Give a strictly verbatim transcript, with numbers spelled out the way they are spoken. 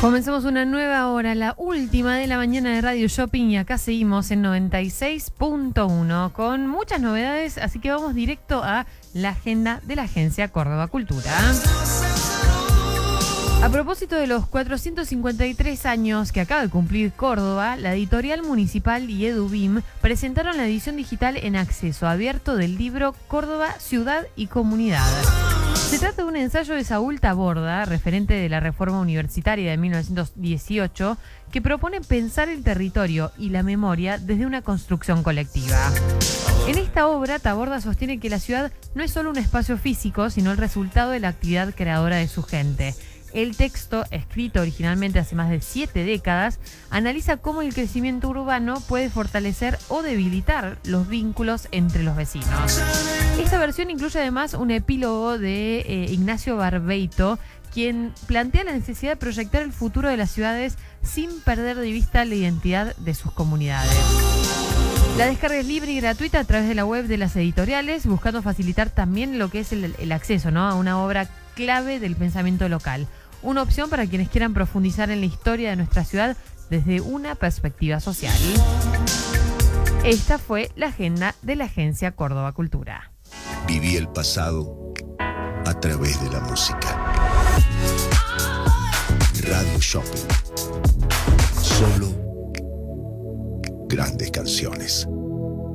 Comenzamos una nueva hora, la última de la mañana de Radio Shopping, y acá seguimos en noventa y seis punto uno con muchas novedades, así que vamos directo a la agenda de la Agencia Córdoba Cultura. A propósito de los cuatrocientos cincuenta y tres años que acaba de cumplir Córdoba, la Editorial Municipal y EduBIM presentaron la edición digital en acceso abierto del libro Córdoba, Ciudad y Comunidad. Se trata de un ensayo de Saúl Taborda, referente de la reforma universitaria de mil novecientos dieciocho, que propone pensar el territorio y la memoria desde una construcción colectiva. En esta obra, Taborda sostiene que la ciudad no es solo un espacio físico, sino el resultado de la actividad creadora de su gente. El texto, escrito originalmente hace más de siete décadas, analiza cómo el crecimiento urbano puede fortalecer o debilitar los vínculos entre los vecinos. Esta versión incluye además un epílogo de eh, Ignacio Barbeito, quien plantea la necesidad de proyectar el futuro de las ciudades sin perder de vista la identidad de sus comunidades. La descarga es libre y gratuita a través de la web de las editoriales, buscando facilitar también lo que es el, el acceso, ¿no?, a una obra clave del pensamiento local. Una opción para quienes quieran profundizar en la historia de nuestra ciudad desde una perspectiva social. Esta fue la agenda de la Agencia Córdoba Cultura. Viví el pasado a través de la música. Radio Shopping. Solo grandes canciones.